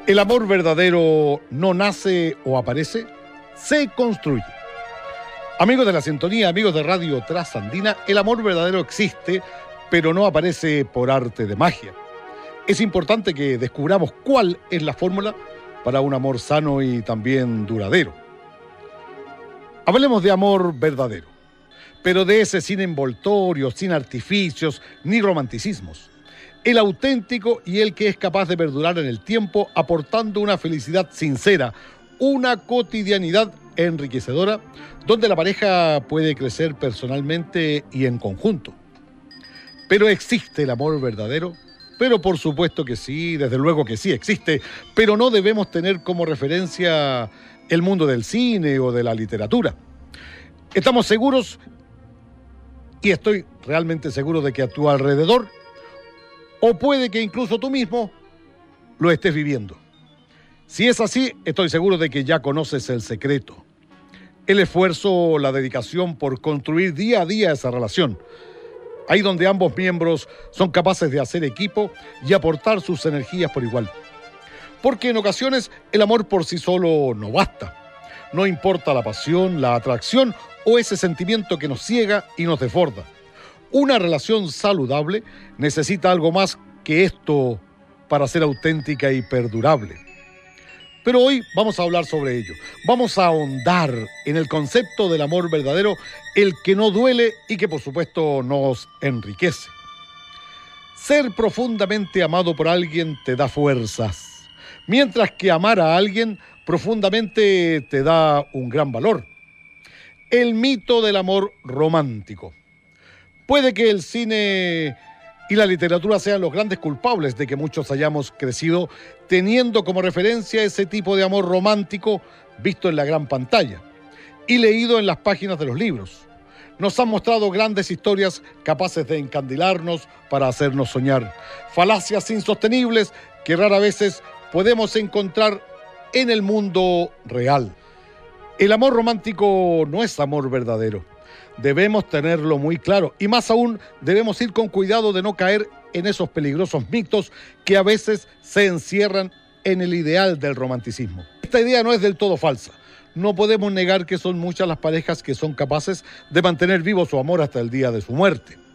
El amor verdadero no nace o aparece, se construye. Amigos de la sintonía, amigos de Radio Trasandina, el amor verdadero existe, pero no aparece por arte de magia. Es importante que descubramos cuál es la fórmula para un amor sano y también duradero. Hablemos de amor verdadero, pero de ese sin envoltorios, sin artificios, ni romanticismos. El auténtico y el que es capaz de perdurar en el tiempo, aportando una felicidad sincera, una cotidianidad enriquecedora, donde la pareja puede crecer personalmente y en conjunto. ¿Pero existe el amor verdadero? Pero por supuesto que sí, desde luego que sí existe, pero no debemos tener como referencia el mundo del cine o de la literatura. Estamos seguros, y estoy realmente seguro de que a tu alrededor, o puede que incluso tú mismo lo estés viviendo. Si es así, estoy seguro de que ya conoces el secreto. El esfuerzo, la dedicación por construir día a día esa relación. Ahí donde ambos miembros son capaces de hacer equipo y aportar sus energías por igual. Porque en ocasiones el amor por sí solo no basta. No importa la pasión, la atracción o ese sentimiento que nos ciega y nos desborda. Una relación saludable necesita algo más que esto para ser auténtica y perdurable. Pero hoy vamos a hablar sobre ello. Vamos a ahondar en el concepto del amor verdadero, el que no duele y que por supuesto nos enriquece. Ser profundamente amado por alguien te da fuerzas, mientras que amar a alguien profundamente te da un gran valor. El mito del amor romántico. Puede que el cine y la literatura sean los grandes culpables de que muchos hayamos crecido teniendo como referencia ese tipo de amor romántico visto en la gran pantalla y leído en las páginas de los libros. Nos han mostrado grandes historias capaces de encandilarnos para hacernos soñar. Falacias insostenibles que rara veces podemos encontrar en el mundo real. El amor romántico no es amor verdadero. Debemos tenerlo muy claro y más aún debemos ir con cuidado de no caer en esos peligrosos mitos que a veces se encierran en el ideal del romanticismo. Esta idea no es del todo falsa. No podemos negar que son muchas las parejas que son capaces de mantener vivo su amor hasta el día de su muerte.